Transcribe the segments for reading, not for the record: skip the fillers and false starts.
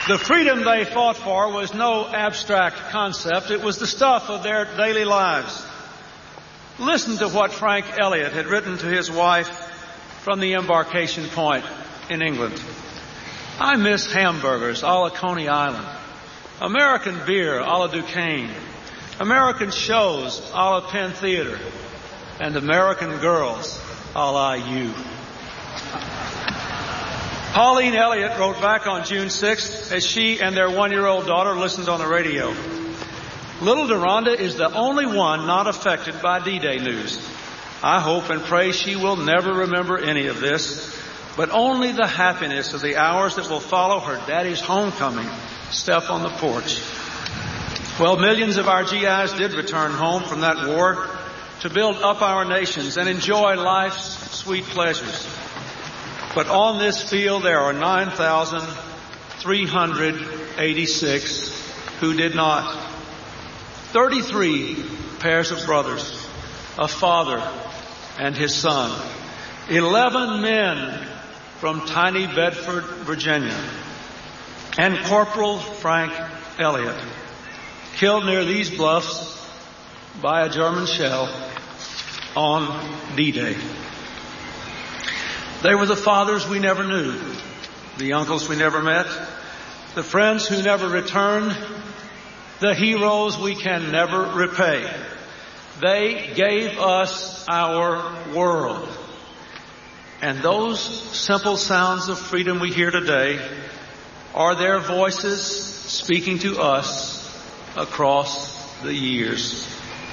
The freedom they fought for was no abstract concept. It was the stuff of their daily lives. Listen to what Frank Elliott had written to his wife from the embarkation point in England. I miss hamburgers a la Coney Island, American beer a la Duquesne, American shows a la Penn Theater, and American girls a la you. Pauline Elliott wrote back on June 6th as she and their 1-year-old daughter listened on the radio. Little Deronda is the only one not affected by D-Day news. I hope and pray she will never remember any of this, but only the happiness of the hours that will follow her daddy's homecoming step on the porch. Well, millions of our GIs did return home from that war to build up our nations and enjoy life's sweet pleasures. But on this field, there are 9,386 who did not. 33 pairs of brothers, a father and his son, 11 men from tiny Bedford, Virginia, and Corporal Frank Elliott, killed near these bluffs by a German shell on D-Day. They were the fathers we never knew, the uncles we never met, the friends who never returned, the heroes we can never repay. They gave us our world. And those simple sounds of freedom we hear today are their voices speaking to us across the years.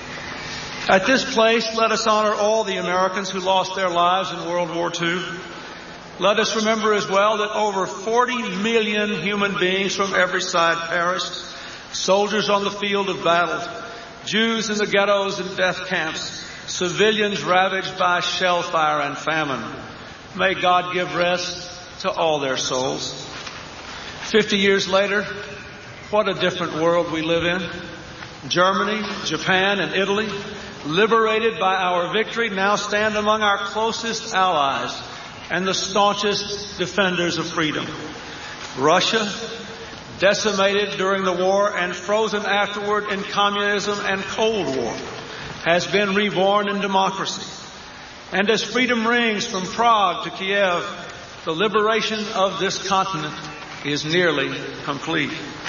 At this place, let us honor all the Americans who lost their lives in World War II. Let us remember as well that over 40 million human beings from every side perished. Soldiers on the field of battle, Jews in the ghettos and death camps, civilians ravaged by shell fire and famine. May God give rest to all their souls. 50 years later, what a different world we live in. Germany, Japan, and Italy, liberated by our victory, now stand among our closest allies and the staunchest defenders of freedom. Russia, decimated during the war and frozen afterward in communism and Cold War, has been reborn in democracy. And as freedom rings from Prague to Kiev, the liberation of this continent is nearly complete.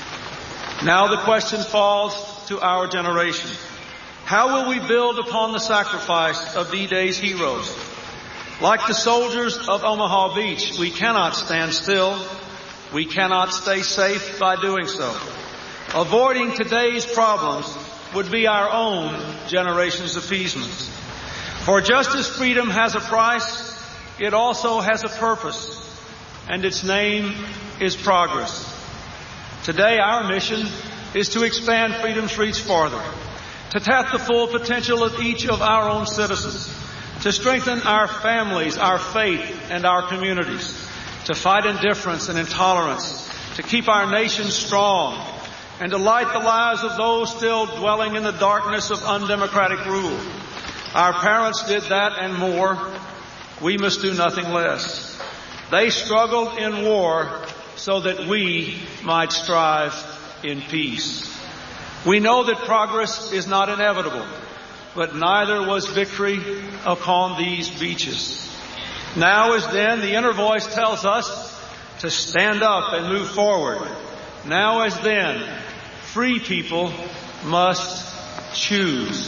Now the question falls to our generation. How will we build upon the sacrifice of D-Day's heroes? Like the soldiers of Omaha Beach, we cannot stand still. We cannot stay safe by doing so. Avoiding today's problems would be our own generation's appeasement. For just as freedom has a price, it also has a purpose, and its name is progress. Today, our mission is to expand freedom's reach farther, to tap the full potential of each of our own citizens, to strengthen our families, our faith, and our communities, to fight indifference and intolerance, to keep our nation strong, and to light the lives of those still dwelling in the darkness of undemocratic rule. Our parents did that and more. We must do nothing less. They struggled in war so that we might strive in peace. We know that progress is not inevitable, but neither was victory upon these beaches. Now as then, the inner voice tells us to stand up and move forward. Now as then, free people must choose.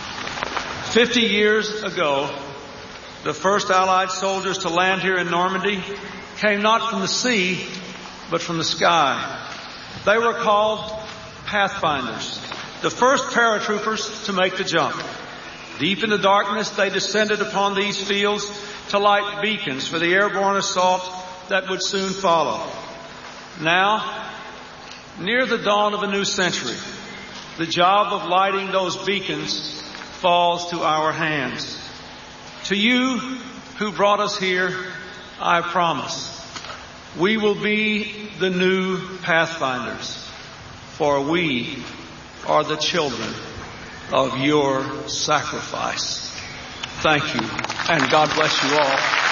50 years ago, the first Allied soldiers to land here in Normandy came not from the sea, but from the sky. They were called Pathfinders, the first paratroopers to make the jump. Deep in the darkness, they descended upon these fields to light beacons for the airborne assault that would soon follow. Now, near the dawn of a new century, the job of lighting those beacons falls to our hands. To you who brought us here, I promise, we will be the new Pathfinders, for we are the children of your sacrifice. Thank you, and God bless you all.